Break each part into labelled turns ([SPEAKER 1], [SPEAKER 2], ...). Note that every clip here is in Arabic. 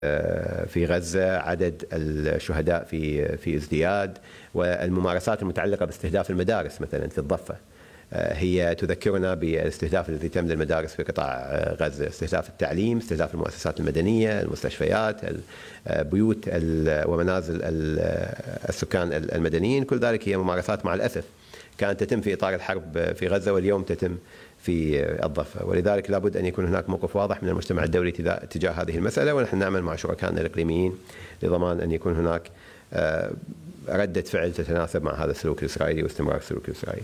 [SPEAKER 1] في غزة، عدد الشهداء في ازدياد، والممارسات المتعلقة باستهداف المدارس مثلا في الضفة هي تذكرنا بالاستهداف الذي تم للمدارس في قطاع غزة، استهداف التعليم، استهداف المؤسسات المدنية، المستشفيات، بيوت ومنازل السكان المدنيين. كل ذلك هي ممارسات مع الأسف كانت تتم في إطار الحرب في غزة واليوم تتم في الضفة، ولذلك لابد أن يكون هناك موقف واضح من المجتمع الدولي تجاه هذه المسألة، ونحن نعمل مع شركائنا الإقليميين لضمان أن يكون هناك ردة فعل تتناسب مع هذا السلوك الإسرائيلي واستمرار السلوك الإسرائيلي.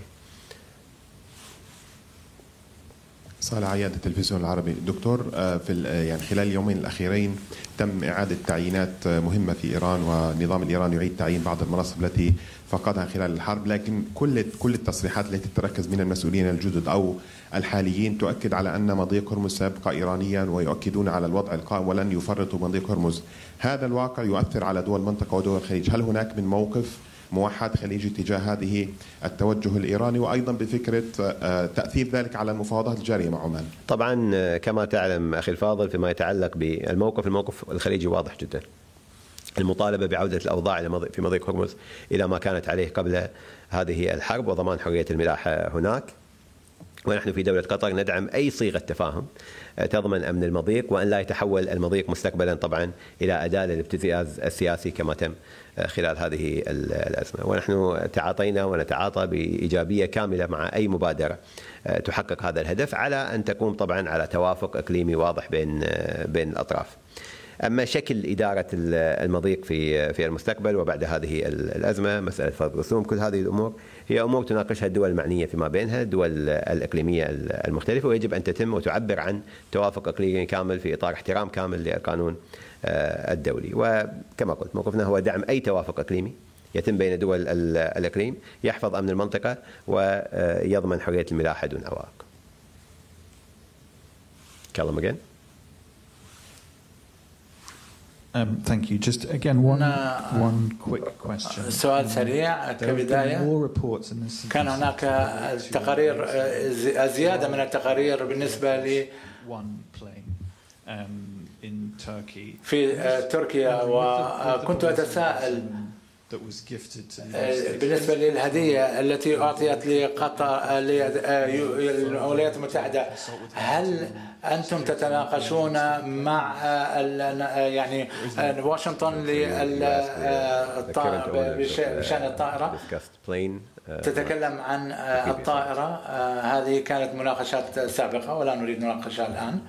[SPEAKER 2] صالح عياد، التلفزيون العربي. دكتور، يعني خلال اليومين الأخيرين تم إعادة تعيينات مهمة في إيران، والنظام الإيراني يعيد تعيين بعض المناصب التي فقدها خلال الحرب، لكن كل التصريحات التي تتركز من المسؤولين الجدد أو الحاليين تؤكد على أن مضيق هرمز سيبقى إيرانيا، ويؤكدون على الوضع القائم ولن يفرطوا مضيق هرمز. هذا الواقع يؤثر على دول المنطقة ودول الخليج. هل هناك من موقف موحد خليجي تجاه هذه التوجه الإيراني، وأيضا بفكرة تأثير ذلك على المفاوضات الجارية مع عمان؟
[SPEAKER 1] طبعا كما تعلم أخي الفاضل، فيما يتعلق الموقف الخليجي واضح جدا. المطالبة بعودة الأوضاع في مضيق هرمز إلى ما كانت عليه قبل هذه الحرب، وضمان حرية الملاحة هناك. ونحن في دولة قطر ندعم أي صيغة تفاهم تضمن أمن المضيق، وأن لا يتحول المضيق مستقبلا طبعا إلى أداة للابتزاز السياسي كما تم خلال هذه الأزمة. ونحن تعاطينا ونتعاطى بإيجابية كاملة مع أي مبادرة تحقق هذا الهدف، على أن تقوم طبعا على توافق إقليمي واضح بين الأطراف. أما شكل إدارة المضيق في المستقبل وبعد هذه الأزمة، مسألة فرض رسوم، كل هذه الأمور هي أمور تناقشها الدول المعنية فيما بينها، الدول الإقليمية المختلفة، ويجب أن تتم وتعبر عن توافق إقليمي كامل في إطار احترام كامل للقانون الدولي. وكما قلت موقفنا هو دعم أي توافق إقليمي يتم بين دول الإقليم يحفظ أمن المنطقة ويضمن حرية الملاحة دون عوائق. Callum again.
[SPEAKER 3] Thank you. Just again one quick question.
[SPEAKER 4] سؤال سريع كبداية. كان هناك تقارير زيادة من التقارير بالنسبة ل في تركيا، وكنت أتساءل بالنسبة للهدية التي أعطيت لقطر للولايات المتحدة، هل أنتم تتناقشون مع يعني واشنطن بشأن الطائرة؟ تتكلم عن الطائرة. هذه كانت مناقشات سابقة ولا نريد مناقشة الآن.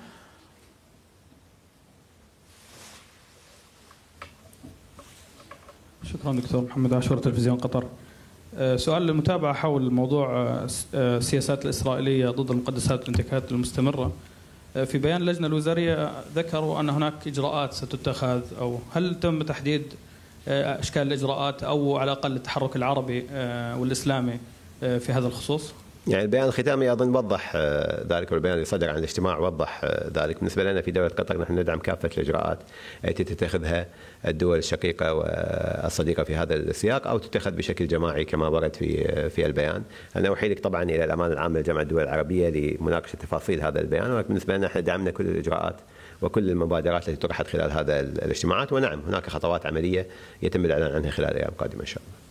[SPEAKER 5] شكرا دكتور محمد عاشور، تلفزيون قطر. سؤال للمتابعة حول موضوع السياسات الإسرائيلية ضد المقدسات والانتهاكات المستمرة. في بيان اللجنة الوزارية ذكروا أن هناك إجراءات ستتخذ، أو هل تم تحديد أشكال الإجراءات أو على الأقل التحرك العربي والإسلامي في هذا الخصوص؟
[SPEAKER 1] يعني البيان الختامي أظن وضح ذلك، والبيان اللي صدر عن الاجتماع وضح ذلك. بالنسبة لنا في دولة قطر نحن ندعم كافة الإجراءات التي تتخذها الدول الشقيقة والصديقة في هذا السياق، أو تتخذ بشكل جماعي كما ورد في البيان. أنا أحيلك طبعا إلى الأمانة العامة لجامعة الدول العربية لمناقشة تفاصيل هذا البيان، ولكن بالنسبة لنا نحن دعمنا كل الإجراءات وكل المبادرات التي طرحت خلال هذا الاجتماعات. ونعم هناك خطوات عملية يتم الإعلان عنها خلال الأيام القادمة إن شاء الله.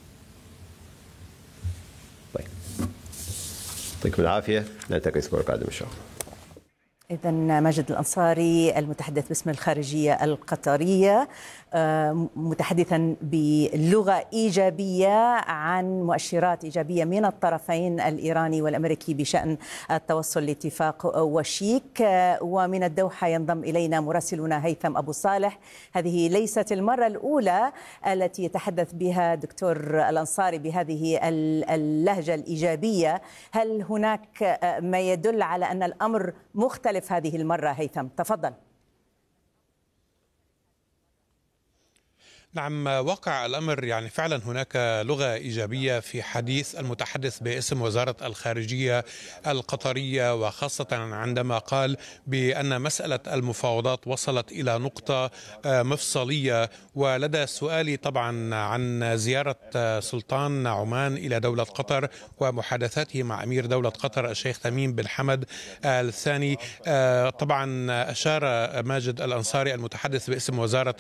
[SPEAKER 1] يعطيكم العافية، نلتقي الأسبوع القادم إن شاء الله.
[SPEAKER 6] إذا ماجد الأنصاري المتحدث باسم الخارجية القطرية، متحدثا بلغة إيجابية عن مؤشرات إيجابية من الطرفين الإيراني والأمريكي بشأن التوصل لاتفاق وشيك. ومن الدوحة ينضم إلينا مراسلنا هيثم أبو صالح. هذه ليست المرة الأولى التي يتحدث بها دكتور الأنصاري بهذه اللهجة الإيجابية. هل هناك ما يدل على أن الأمر مختلف هذه المرة؟ هيثم تفضل.
[SPEAKER 7] نعم، واقع الأمر يعني فعلا هناك لغة إيجابية في حديث المتحدث باسم وزارة الخارجية القطرية، وخاصة عندما قال بأن مسألة المفاوضات وصلت إلى نقطة مفصلية. ولدى سؤالي طبعا عن زيارة سلطان عمان إلى دولة قطر ومحادثاته مع أمير دولة قطر الشيخ تميم بن حمد الثاني. طبعا أشار ماجد الأنصاري المتحدث باسم وزارة